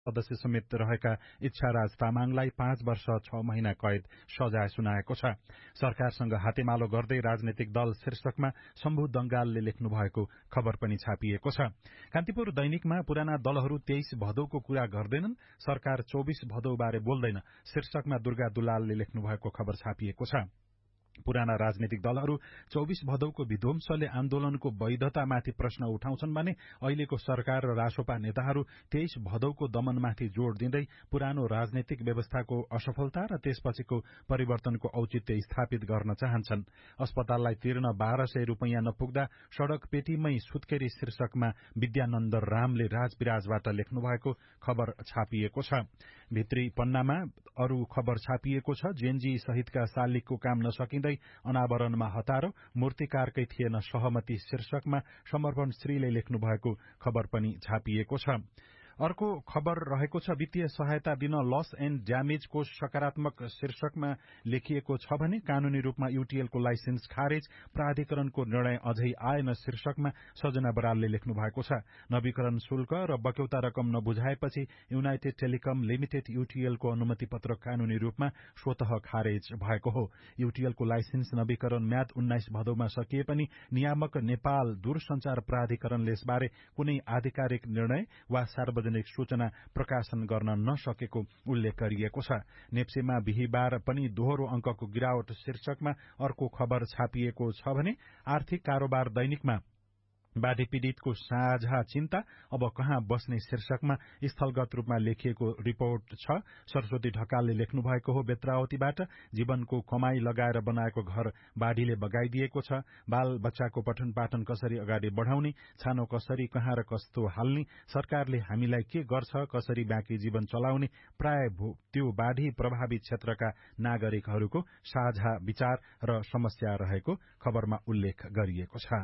सदस्य समेत रहेका इच्छाराज तामाङलाई 5 वर्ष 6 महिना कैद सजाय सुनाएको छ। सरकारसँग हातेमालो गर्दै राजनैतिक दल शीर्षकमा शम्भु दंगालले लेख्नु भएको खबर पनि छापिएको छ। कान्तिपुर दैनिकमा पुराना दलहरू 23 भदौको कुरा गर्दैनन्, सरकार 24 भदौ बारे बोल्दैन शीर्षकमा दुर्गा दुलालले लेख्नु भएको खबर छापिएको छ। पुराना राजनीतिक दलहरू 24 भदौको विध्वंसले आन्दोलनको वैधतामाथि प्रश्न उठाउँछन् भने अहिलेको सरकार र रासोपा नेताहरू 23 भदौको दमनमाथि जोड़ दिँदै पुरानो राजनैतिक व्यवस्थाको असफलता र त्यसपछिको परिवर्तनको औचित्य स्थापित गर्न चाहन्छन्। अस्पताललाई तिर्न 1200 रुपैयाँ नपुग्दा सड़क पेटीमै सुत्केरी शीर्षकमा विद्यानन्द रामले राजविराजबाट लेख्नु भएको खबर छापिएको छ। भित्री पन्नामा अरू खबर छापिएको छ। जेएनजी सहितका शालिगको काम नसकिँदै अनावरणमा हतारो, मूर्तिकारकै थिएन सहमति शीर्षकमा समर्पण श्रीले लेख्नु भएको खबर पनि छापिएको छ। अर्को खबर रहेको छ वित्तीय सहायता दिन लस एण्ड ड्यामेजको सकारात्मक शीर्षकमा लेखिएको छ भने कानूनी रूपमा यूटीएलको लाइसेन्स खारेज, प्राधिकरणको निर्णय अझै आएन शीर्षकमा सजना बरालले लेख्नु भएको छ। नवीकरण शुल्क र बक्यौता रकम नबुझाएपछि युनाइटेड टेलिकम लिमिटेड यूटीएलको अनुमति पत्र कानूनी रूपमा स्वतः खारेज भएको हो। यूटीएलको लाइसेन्स नवीकरण म्याद 19 भदौमा सकिए पनि नियामक नेपाल दूरसञ्चार प्राधिकरणले यसबारे कुनै आधिकारिक निर्णय वा सार्वजनिक सूचना प्रकाशन गर्न नसकेको उल्लेख गरिएको छ। नेप्सेमा बिहीबार पनि दोहोरो अंकको गिरावट शीर्षकमा अर्को खबर छापिएको छ भने आर्थिक कारोबार दैनिकमा बाढ़ी पीड़ितको साझा चिन्ता अब कहाँ बस्ने शीर्षकमा स्थलगत रूपमा लेखिएको रिपोर्ट छ। सरस्वती ढकालले लेख्नु भएको हो। बेत्रावतीबाट जीवनको कमाई लगाएर बनाएको घर बाढ़ीले बगाइदिएको छ। बाल बच्चाको पठन पाठन कसरी अगाडि बढ़ाउने, छानो कसरी कहाँ र कस्तो हाल्ने, सरकारले हामीलाई के गर्छ, कसरी बाँकी जीवन चलाउने, प्राय त्यो बाढ़ी प्रभावित क्षेत्रका नागरिकहरूको साझा विचार र समस्या रहेको खबरमा उल्लेख गरिएको छ।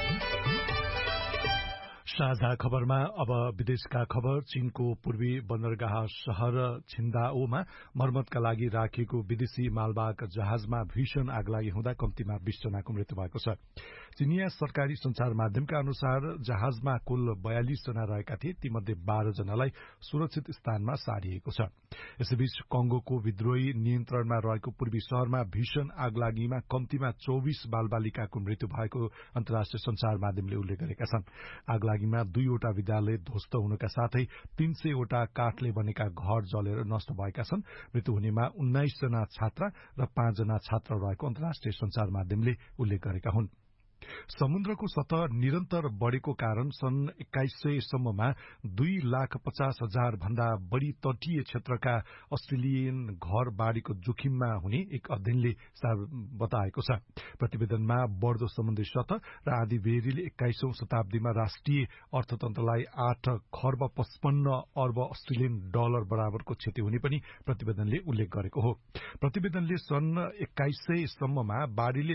साझा खबरमा अब विदेशका खबर। चीनको पूर्वी बन्दरगाह शहर छिन्दाओमा मर्मतका लागि राखिएको विदेशी मालवाहक जहाजमा भीषण आगलागी हुँदा कम्तीमा 20 जनाको मृत्यु भएको छ। चिनिया सरकारी संचार माध्यमका अनुसार जहाजमा कुल 42 जना रहेका थिए, तीमध्ये 12 जनालाई सुरक्षित स्थानमा सारिएको छ। यसैबीच कंगोको विद्रोही नियन्त्रणमा रहेको पूर्वी शहरमा भीषण आगलागीमा कम्तीमा 24 बालबालिकाको मृत्यु भएको अन्तर्राष्ट्रिय संचार माध्यमले उल्लेख गरेका छन्। आगलागीमा 2 वटा विद्यालय ध्वस्त हुनका साथै 300 वटा काठले बनेका घर जलेर नष्ट भएका छन्। मृत्यु हुनेमा 19 जना छात्रा र 5 जना छात्र रहेको अन्तर्राष्ट्रिय संचार माध्यमले उल्लेख गरेका हुन्। समुद्रको सतह निरन्तर बढ़ेको कारण सन् 2100 सम्ममा 2,50,000 भन्दा बढ़ी तटीय क्षेत्रका अस्ट्रेलियन घर बाढ़ीको जोखिममा हुने एक अध्ययनले बताएको छ। प्रतिवेदनमा बढ़दो समुद्री सतह र आँधी बेह्रीले 21औं शताब्दीमा राष्ट्रिय अर्थतन्त्रलाई 8 खर्ब 55 अर्ब अस्ट्रेलियन डलर बराबरको क्षति हुने पनि प्रतिवेदनले उल्लेख गरेको हो। प्रतिवेदनले सन् 2100 सम्ममा बाढ़ीले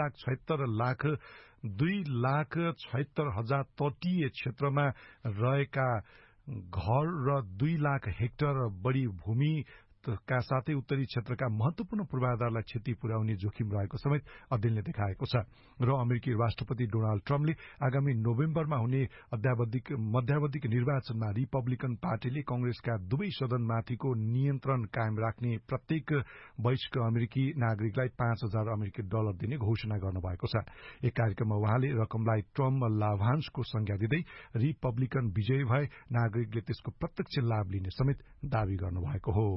2,76,000 तटीय क्षेत्रमा रहेका घर र 2 लाख हेक्टर बढ़ी भूमि का साथै उत्तरी क्षेत्रका महत्वपूर्ण पूर्वाधारलाई क्षति पुर्याउने जोखिम रहेको समेत अध्ययनले देखाएको छ। र अमेरिकी राष्ट्रपति डोनाल्ड ट्रम्पले आगामी नोभेम्बरमा हुने मध्यावधिक निर्वाचनमा रिपब्लिकन पार्टीले कंग्रेसका दुवै सदनमाथिको नियन्त्रण कायम राख्ने प्रत्येक वयस्क अमेरिकी नागरिकलाई $5,000 अमेरिकी डलर दिने घोषणा गर्नुभएको छ। एक कार्यक्रममा उहाँले रकमलाई ट्रम्प लाभांशको संज्ञा दिँदै रिपब्लिकन विजयी भए नागरिकले त्यसको प्रत्यक्ष लाभ लिने समेत दावी गर्नुभएको हो।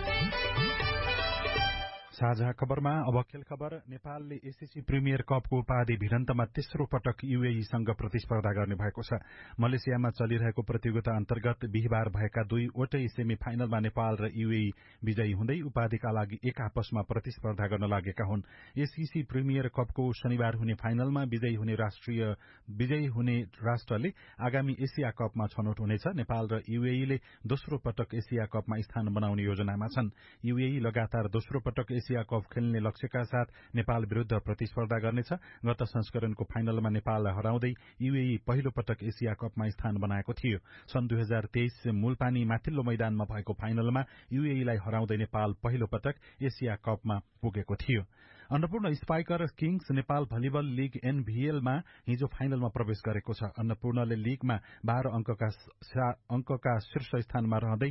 साझा खबरमा अब खेल खबर। नेपालले एसीसी प्रिमियर कपको उपाधि भिडन्तमा तेस्रो पटक यूएईसँग प्रतिस्पर्धा गर्ने भएको छ। मलेसियामा चलिरहेको प्रतियोगिता अन्तर्गत बिहीबार भएका 2वटै सेमी फाइनलमा नेपाल र यूएई विजयी हुँदै उपाधिका लागि एक आपसमा प्रतिस्पर्धा गर्न लागेका हुन्। एसीसी प्रिमियर कपको शनिबार हुने फाइनलमा विजयी हुने राष्ट्रले आगामी एसिया कपमा छनौट हुनेछ। नेपाल र यूएईले दोस्रो पटक एसिया कपमा स्थान बनाउने योजनामा छन्। यूएई लगातार दोस्रो पटक एसिया कप खेल्ने लक्ष्यका साथ नेपाल विरूद्ध प्रतिस्पर्धा गर्नेछ। गत संस्करणको फाइनलमा नेपाललाई हराउँदै यूएई पहिलो पटक एसिया कपमा स्थान बनाएको थियो। सन् 2023 मूलपानी माथिल्लो मैदानमा भएको फाइनलमा यूएईलाई हराउँदै नेपाल पहिलो पटक एसिया कपमा पुगेको थियो। Annapurna spiker Kings Nepal volleyball league एनभीएलमा हिजो फाइनलमा प्रवेश गरेको छ। अन्नपूर्णले लीगमा 12 अङ्कका शीर्ष स्थानमा रहँदै